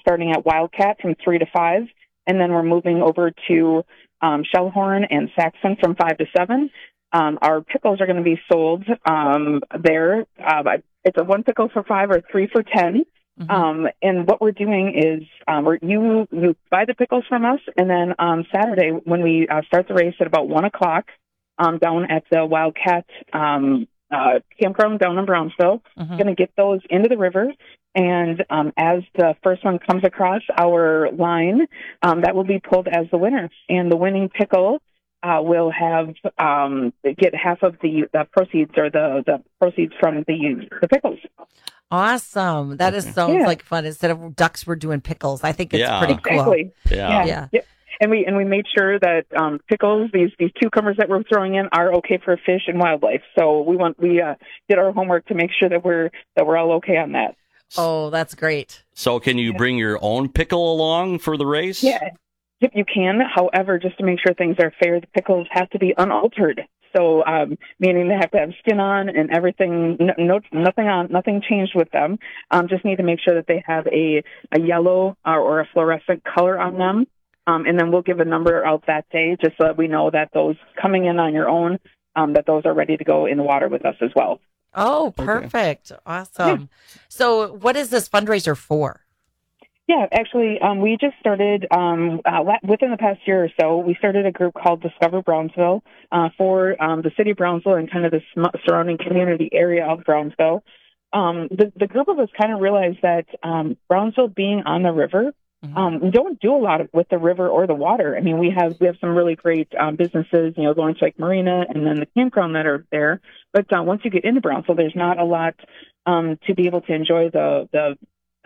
starting at Wildcat from 3 to 5, and then we're moving over to Shellhorn and Saxon from 5 to 7. Our pickles are going to be sold there. It's a 1 pickle for 5 or 3 for 10. And what we're doing is you buy the pickles from us, and then on Saturday when we start the race at about 1 o'clock down at the Wildcat campground down in Brownsville, going to get those into the river. And as the first one comes across our line, that will be pulled as the winner. And the winning pickle will get half of the proceeds, or the proceeds from the pickles. Awesome. That sounds like fun. Instead of ducks, we're doing pickles. I think it's pretty cool. Exactly. Yeah. And we made sure that pickles, these cucumbers that we're throwing in, are okay for fish and wildlife. So we did our homework to make sure that we're all okay on that. Oh, that's great. So can you bring your own pickle along for the race? Yeah. Yep, you can. However, just to make sure things are fair, the pickles have to be unaltered. So, meaning they have to have skin on and everything, nothing changed with them. Just need to make sure that they have a yellow or a fluorescent color on them. And then we'll give a number out that day, just so that we know that those coming in on your own, that those are ready to go in the water with us as well. Oh, perfect. Okay. Awesome. Yeah. So what is this fundraiser for? Yeah, actually, we just started, within the past year or so, we started a group called Discover Brownsville for the city of Brownsville and kind of the surrounding community area of Brownsville. The group of us kind of realized that Brownsville being on the river, we don't do a lot with the river or the water. I mean, we have some really great businesses, Lawrence Lake Marina and then the campground that are there. But once you get into Brownsville, there's not a lot to be able to enjoy the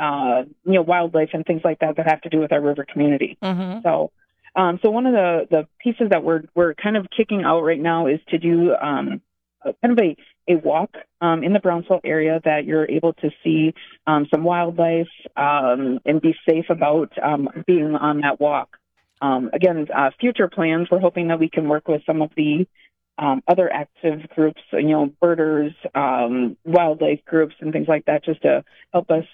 wildlife and things like that have to do with our river community. So one of the pieces that we're kind of kicking out right now is to do kind of a walk in the Brownsville area that you're able to see some wildlife and be safe about being on that walk. Again, future plans, we're hoping that we can work with some of the other active groups, birders, wildlife groups and things like that, just to help us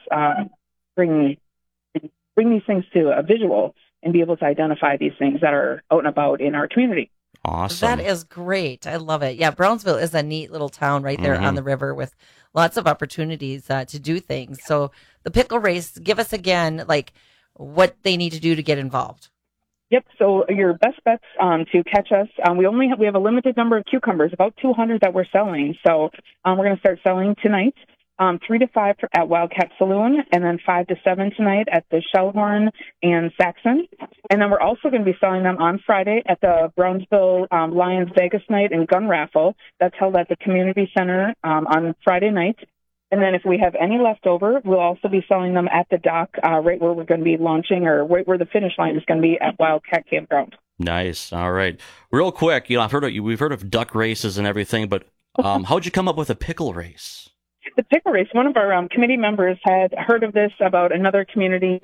bring these things to a visual and be able to identify these things that are out and about in our community. Awesome. That is great. I love it. Yeah, Brownsville is a neat little town right there on the river with lots of opportunities to do things. So the pickle race, give us again, what they need to do to get involved. Yep. So your best bets to catch us. We have a limited number of cucumbers, about 200 that we're selling. So we're going to start selling tonight. 3 to 5 at Wildcat Saloon, and then 5 to 7 tonight at the Shellhorn and Saxon. And then we're also going to be selling them on Friday at the Brownsville Lions Vegas Night and Gun Raffle. That's held at the Community Center on Friday night. And then if we have any left over, we'll also be selling them at the dock right where we're going to be launching, or right where the finish line is going to be at Wildcat Campground. Nice. All right. Real quick, we've heard of duck races and everything, but how'd you come up with a pickle race? The pickle race, one of our committee members had heard of this about another community.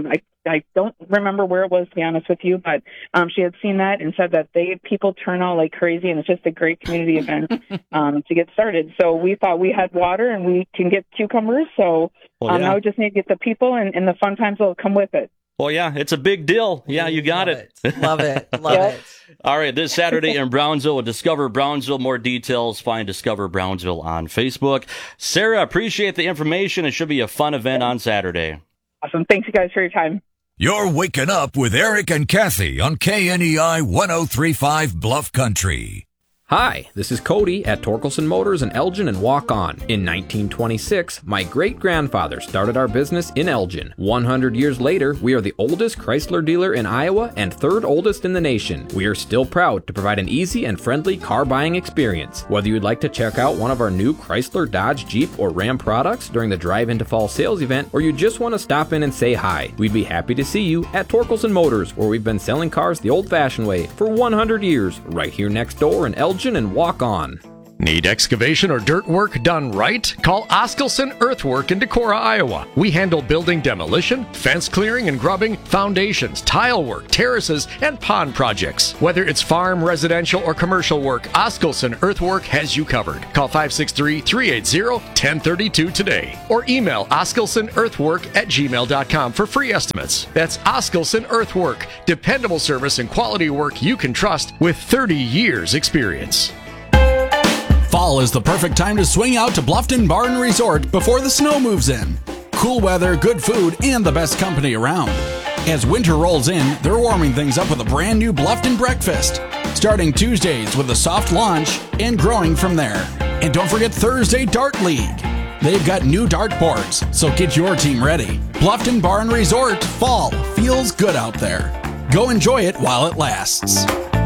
I don't remember where it was, to be honest with you, but she had seen that and said that people turn out like crazy, and it's just a great community event to get started. So we thought we had water and we can get cucumbers. So now we just need to get the people and the fun times that will come with it. Well, yeah, it's a big deal. Yeah, you got it. Love it. Love it. All right, this Saturday in Brownsville, Discover Brownsville. More details, find Discover Brownsville on Facebook. Sarah, appreciate the information. It should be a fun event on Saturday. Awesome. Thanks, you guys, for your time. You're waking up with Eric and Kathy on KNEI 103.5 Bluff Country. Hi, this is Cody at Torkelson Motors in Elgin and Walk On. In 1926, my great-grandfather started our business in Elgin. 100 years later, we are the oldest Chrysler dealer in Iowa and third oldest in the nation. We are still proud to provide an easy and friendly car buying experience. Whether you'd like to check out one of our new Chrysler, Dodge, Jeep, or Ram products during the Drive Into Fall sales event, or you just want to stop in and say hi, we'd be happy to see you at Torkelson Motors, where we've been selling cars the old-fashioned way for 100 years, right here next door in Elgin and Walk On. Need excavation or dirt work done right? Call Oskelson Earthwork in Decorah, Iowa. We handle building demolition, fence clearing and grubbing, foundations, tile work, terraces, and pond projects. Whether it's farm, residential, or commercial work, Oskelson Earthwork has you covered. Call 563-380-1032 today or email oskelsonearthwork@gmail.com for free estimates. That's Oskelson Earthwork, dependable service and quality work you can trust with 30 years experience. Fall is the perfect time to swing out to Bluffton Bar and Resort before the snow moves in. Cool weather, good food, and the best company around. As winter rolls in, they're warming things up with a brand new Bluffton breakfast, starting Tuesdays with a soft launch and growing from there. And don't forget Thursday Dart League. They've got new dart boards, so get your team ready. Bluffton Bar and Resort, fall feels good out there. Go enjoy it while it lasts.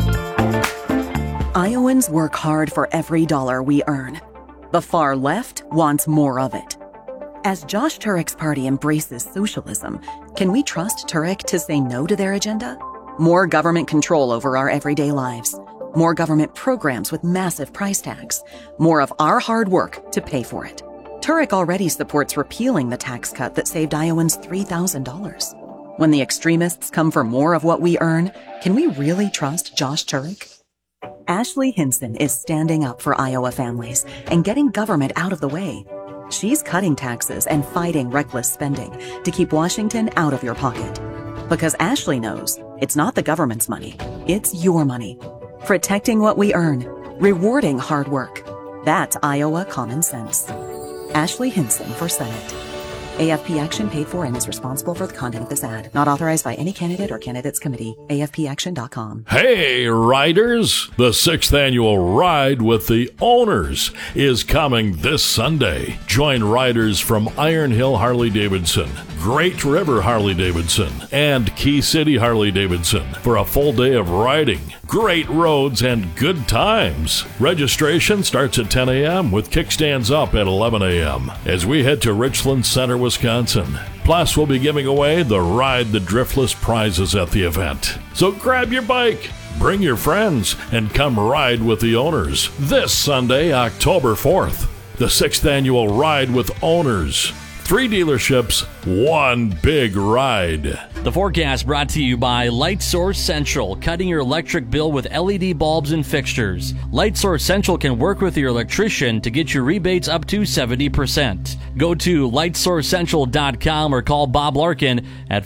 Iowans work hard for every dollar we earn. The far left wants more of it. As Josh Turek's party embraces socialism, can we trust Turek to say no to their agenda? More government control over our everyday lives. More government programs with massive price tags. More of our hard work to pay for it. Turek already supports repealing the tax cut that saved Iowans $3,000. When the extremists come for more of what we earn, can we really trust Josh Turek? Ashley Hinson is standing up for Iowa families and getting government out of the way. She's cutting taxes and fighting reckless spending to keep Washington out of your pocket. Because Ashley knows it's not the government's money, it's your money. Protecting what we earn, rewarding hard work. That's Iowa common sense. Ashley Hinson for Senate. AFP Action paid for and is responsible for the content of this ad. Not authorized by any candidate or candidates committee. AFPAction.com. Hey, riders! The 6th annual Ride with the Owners is coming this Sunday. Join riders from Iron Hill Harley-Davidson, Great River Harley-Davidson, and Key City Harley-Davidson for a full day of riding, great roads, and good times. Registration starts at 10 a.m. with kickstands up at 11 a.m. as we head to Richland Center, Wisconsin. Plus, we'll be giving away the Ride the Driftless prizes at the event. So grab your bike, bring your friends, and come ride with the Owners this Sunday, October 4th. The 6th annual Ride with Owners. 3 dealerships, 1 big ride. The forecast brought to you by Light Source Central, cutting your electric bill with LED bulbs and fixtures. Light Source Central can work with your electrician to get you rebates up to 70%. Go to lightsourcecentral.com or call Bob Larkin at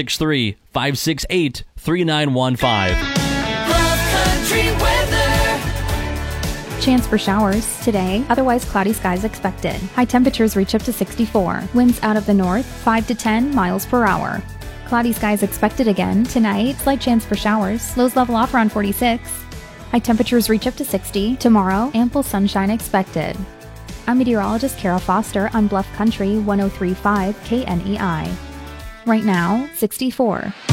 563-568-3915. Chance for showers today, otherwise cloudy skies expected. High temperatures reach up to 64. Winds out of the north, 5 to 10 miles per hour. Cloudy skies expected again tonight. Slight chance for showers. Lows level off around 46. High temperatures reach up to 60. Tomorrow, ample sunshine expected. I'm meteorologist Kara Foster on Bluff Country 103.5 KNEI. Right now, 64.